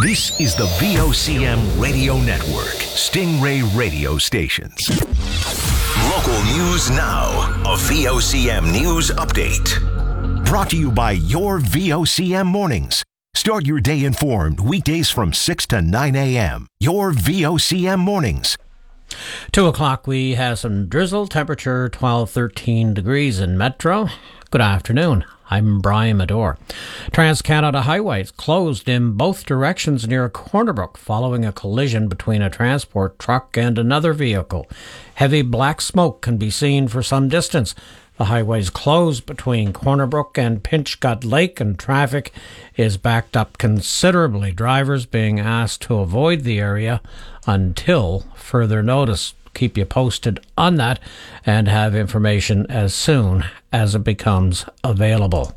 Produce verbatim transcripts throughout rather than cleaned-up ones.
This is the V O C M Radio Network, Stingray Radio Stations. Local news now, a V O C M News Update. Brought to you by your V O C M Mornings. Start your day informed weekdays from six to nine a.m. Your V O C M Mornings. Two o'clock, we have some drizzle, temperature twelve, thirteen degrees in Metro. Good afternoon. I'm Brian Medore. Trans-Canada highways closed in both directions near Corner Brook following a collision between a transport truck and another vehicle. Heavy black smoke can be seen for some distance. The highways closed between Corner Brook and Pinchgut Lake, and traffic is backed up considerably. Drivers being asked to avoid the area until further notice. Keep you posted on that and have information as soon as it becomes available.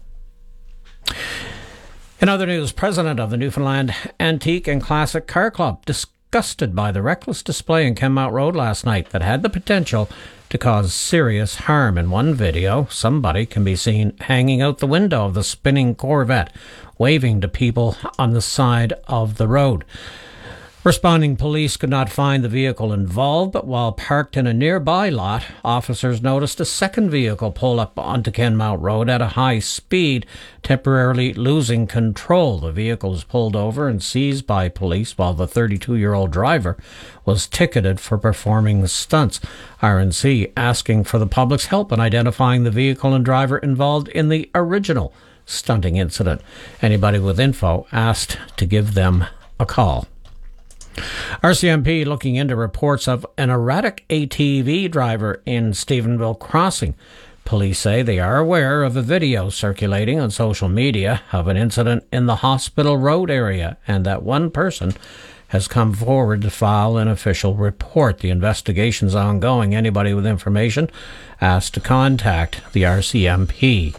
In other news, President of the Newfoundland Antique and Classic Car Club disgusted by the reckless display in Kenmount Road last night that had the potential to cause serious harm. In one video, somebody can be seen hanging out the window of the spinning Corvette, waving to people on the side of the road. Responding police could not find the vehicle involved, but while parked in a nearby lot, officers noticed a second vehicle pull up onto Kenmount Road at a high speed, temporarily losing control. The vehicle was pulled over and seized by police, while the thirty-two-year-old driver was ticketed for performing the stunts. R N C asking for the public's help in identifying the vehicle and driver involved in the original stunting incident. Anybody with info asked to give them a call. R C M P looking into reports of an erratic A T V driver in Stephenville Crossing. Police say they are aware of a video circulating on social media of an incident in the Hospital Road area, and that one person has come forward to file an official report. The investigation's ongoing. Anybody with information asked to contact the R C M P.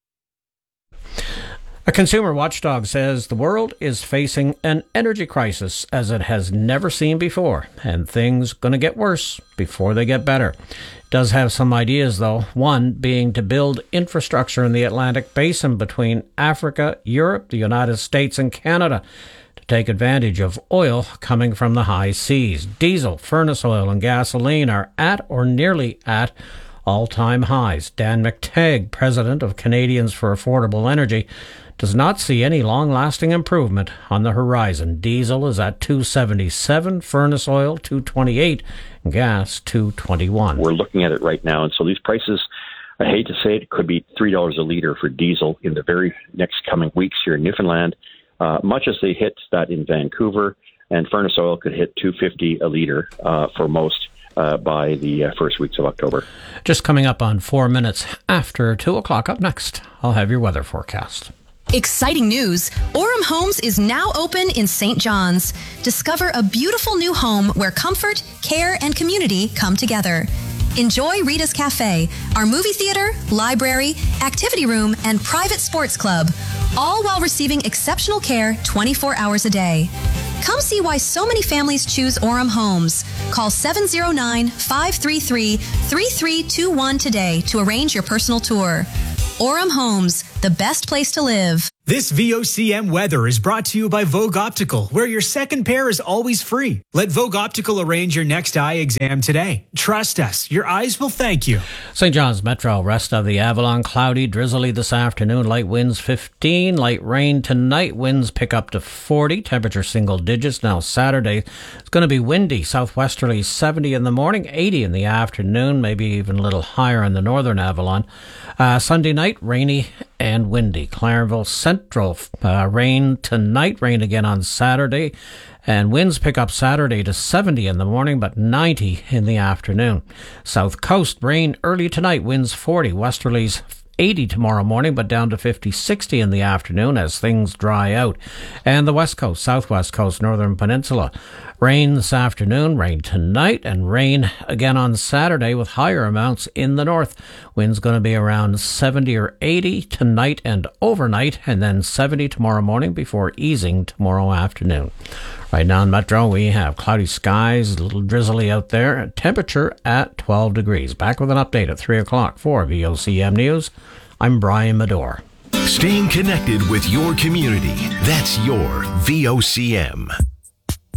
A consumer watchdog says the world is facing an energy crisis as it has never seen before, and things going to get worse before they get better. It does have some ideas, though, one being to build infrastructure in the Atlantic Basin between Africa, Europe, the United States, and Canada to take advantage of oil coming from the high seas. Diesel, furnace oil, and gasoline are at or nearly at all-time highs. Dan McTagg, president of Canadians for Affordable Energy, does not see any long-lasting improvement on the horizon. Diesel is at two seventy-seven, furnace oil two twenty-eight, and gas two twenty-one. We're looking at it right now, and so these prices, I hate to say it, could be three dollars a litre for diesel in the very next coming weeks here in Newfoundland, uh, much as they hit that in Vancouver, and furnace oil could hit two fifty a litre uh, for most uh, by the uh, first weeks of October. Just coming up on four minutes after two o'clock. Up next, I'll have your weather forecast. Exciting news! Orem Homes is now open in Saint John's. Discover a beautiful new home where comfort, care, and community come together. Enjoy Rita's Cafe, our movie theater, library, activity room, and private sports club, all while receiving exceptional care twenty-four hours a day. Come see why so many families choose Orem Homes. Call seven oh nine, five three three, three three two one today to arrange your personal tour. Orem Homes, the best place to live. This V O C M weather is brought to you by Vogue Optical, where your second pair is always free. Let Vogue Optical arrange your next eye exam today. Trust us, your eyes will thank you. Saint John's Metro, rest of the Avalon, cloudy, drizzly this afternoon, light winds fifteen, light rain tonight, winds pick up to forty, temperature single digits. Now Saturday, it's going to be windy, southwesterly seventy in the morning, eighty in the afternoon, maybe even a little higher in the northern Avalon. Uh, Sunday night, rainy and windy. Clarenville Central, uh, rain tonight, rain again on Saturday, and winds pick up Saturday to seventy in the morning, but ninety in the afternoon. South Coast, rain early tonight, winds forty, westerlies eighty tomorrow morning, but down to fifty, sixty in the afternoon as things dry out. And the West Coast, Southwest Coast, Northern Peninsula, rain this afternoon, rain tonight, and rain again on Saturday with higher amounts in the north. Winds going to be around seventy or eighty tonight and overnight, and then seventy tomorrow morning before easing tomorrow afternoon. Right now in Metro, we have cloudy skies, a little drizzly out there, temperature at twelve degrees. Back with an update at three o'clock for V O C M News. I'm Brian Medore. Staying connected with your community. That's your V O C M.